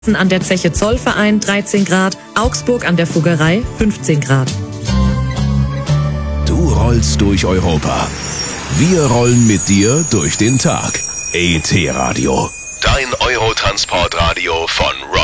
An der Zeche Zollverein 13 Grad, Augsburg an der Fuggerei 15 Grad. Du rollst durch Europa. Wir rollen mit dir durch den Tag. ET Radio. Dein Eurotransportradio von Rock.